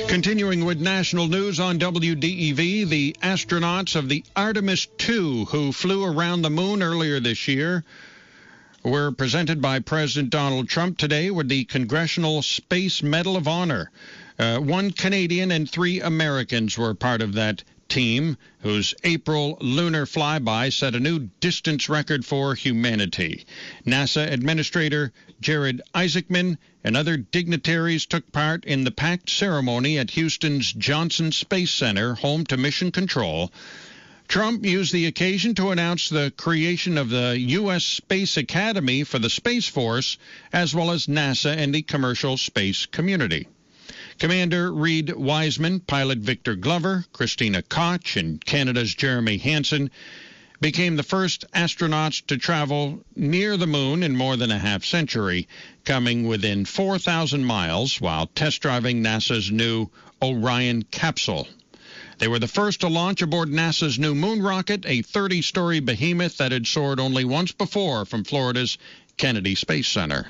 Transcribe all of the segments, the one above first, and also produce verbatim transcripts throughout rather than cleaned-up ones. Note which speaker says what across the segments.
Speaker 1: Continuing with national news on W D E V, the astronauts of the Artemis two who flew around the moon earlier this year were presented by President Donald Trump today with the Congressional Space Medal of Honor. Uh, one Canadian and three Americans were part of that team, whose April lunar flyby set a new distance record for humanity. NASA Administrator Jared Isaacman and other dignitaries took part in the packed ceremony at Houston's Johnson Space Center, home to Mission Control. Trump used the occasion to announce the creation of the U S Space Academy for the Space Force, as well as NASA and the commercial space community. Commander Reed Wiseman, pilot Victor Glover, Christina Koch, and Canada's Jeremy Hansen became the first astronauts to travel near the moon in more than a half century, coming within four thousand miles while test driving NASA's new Orion capsule. They were the first to launch aboard NASA's new moon rocket, a thirty-story behemoth that had soared only once before from Florida's Kennedy Space Center.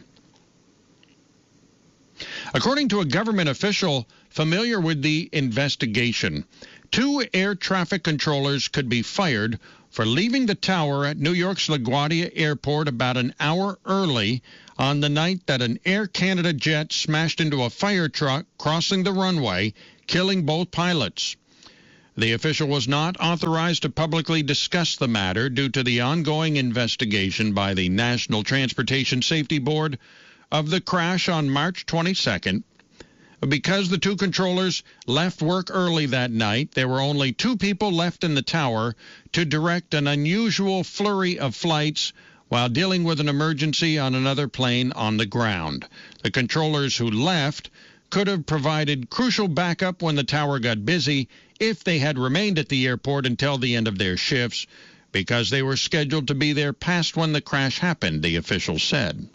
Speaker 1: According to a government official familiar with the investigation, two air traffic controllers could be fired for leaving the tower at New York's LaGuardia Airport about an hour early on the night that an Air Canada jet smashed into a fire truck crossing the runway, killing both pilots. The official was not authorized to publicly discuss the matter due to the ongoing investigation by the National Transportation Safety Board of the crash on March twenty-second. Because the two controllers left work early that night, there were only two people left in the tower to direct an unusual flurry of flights while dealing with an emergency on another plane on the ground. The controllers who left could have provided crucial backup when the tower got busy if they had remained at the airport until the end of their shifts, because they were scheduled to be there past when the crash happened, the official said.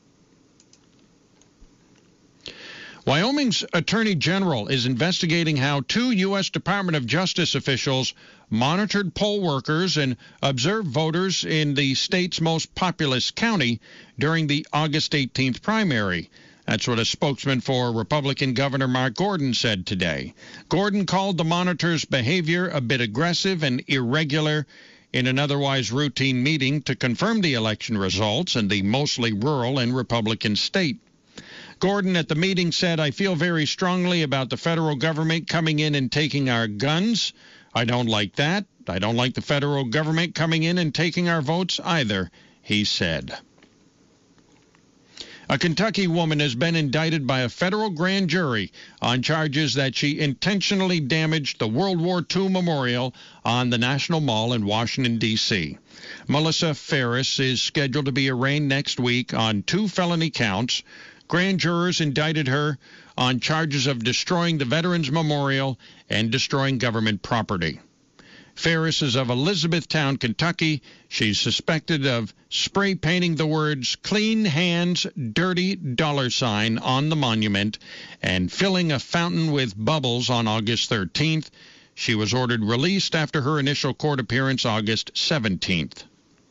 Speaker 1: Wyoming's Attorney General is investigating how two U S Department of Justice officials monitored poll workers and observed voters in the state's most populous county during the August eighteenth primary. That's what a spokesman for Republican Governor Mark Gordon said today. Gordon called the monitors' behavior a bit aggressive and irregular in an otherwise routine meeting to confirm the election results in the mostly rural and Republican state. Gordon at the meeting said, "I feel very strongly about the federal government coming in and taking our guns. I don't like that. I don't like the federal government coming in and taking our votes either," he said. A Kentucky woman has been indicted by a federal grand jury on charges that she intentionally damaged the World War Two memorial on the National Mall in Washington, D C Melissa Ferris is scheduled to be arraigned next week on two felony counts. Grand jurors indicted her on charges of destroying the Veterans Memorial and destroying government property. Ferris is of Elizabethtown, Kentucky. She's suspected of spray painting the words "Clean Hands, Dirty Dollar Sign" on the monument and filling a fountain with bubbles on August thirteenth. She was ordered released after her initial court appearance August seventeenth.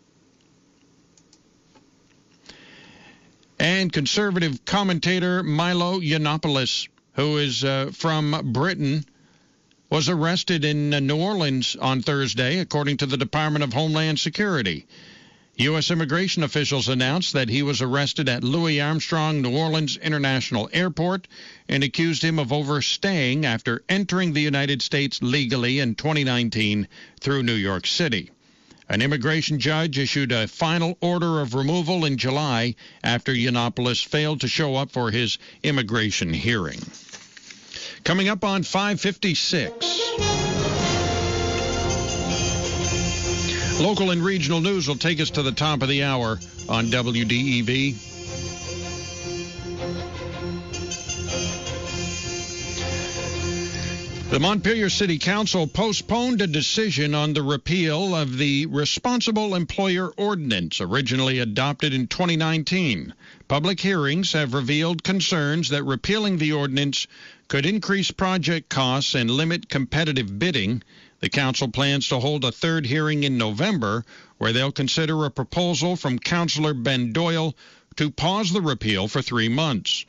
Speaker 1: And conservative commentator Milo Yiannopoulos, who is uh, from Britain, was arrested in uh, New Orleans on Thursday, according to the Department of Homeland Security. U S immigration officials announced that he was arrested at Louis Armstrong New Orleans International Airport and accused him of overstaying after entering the United States legally in twenty nineteen through New York City. An immigration judge issued a final order of removal in July after Yiannopoulos failed to show up for his immigration hearing. Coming up on five fifty-six. Local and regional news will take us to the top of the hour on W D E V. The Montpelier City Council postponed a decision on the repeal of the Responsible Employer Ordinance, originally adopted in twenty nineteen. Public hearings have revealed concerns that repealing the ordinance could increase project costs and limit competitive bidding. The council plans to hold a third hearing in November, where they'll consider a proposal from Councillor Ben Doyle to pause the repeal for three months.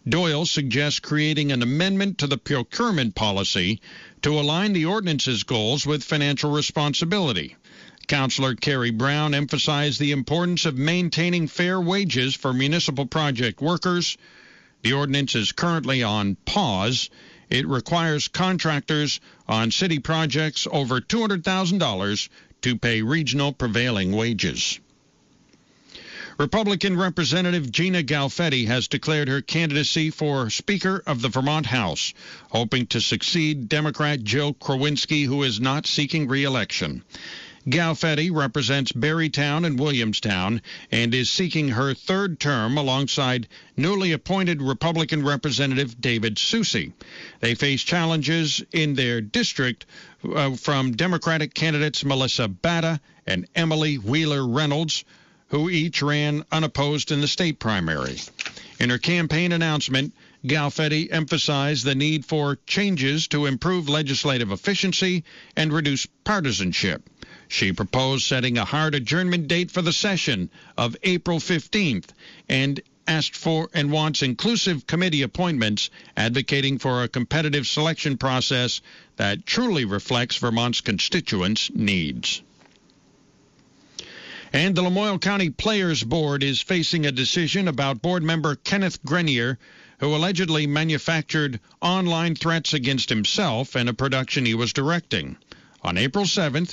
Speaker 1: Doyle suggests creating an amendment to the procurement policy to align the ordinance's goals with financial responsibility. Councillor Carrie Brown emphasized the importance of maintaining fair wages for municipal project workers. The ordinance is currently on pause. It requires contractors on city projects over two hundred thousand dollars to pay regional prevailing wages. Republican Representative Gina Galfetti has declared her candidacy for Speaker of the Vermont House, hoping to succeed Democrat Jill Krowinski, who is not seeking re-election. Galfetti represents Barrytown and Williamstown and is seeking her third term alongside newly appointed Republican Representative David Soucy. They face challenges in their district uh, from Democratic candidates Melissa Batta and Emily Wheeler Reynolds, who each ran unopposed in the state primary. In her campaign announcement, Galfetti emphasized the need for changes to improve legislative efficiency and reduce partisanship. She proposed setting a hard adjournment date for the session of April fifteenth and asked for and wants inclusive committee appointments, advocating for a competitive selection process that truly reflects Vermont's constituents' needs. And the Lamoille County Players Board is facing a decision about board member Kenneth Grenier, who allegedly manufactured online threats against himself and a production he was directing. On April seventh,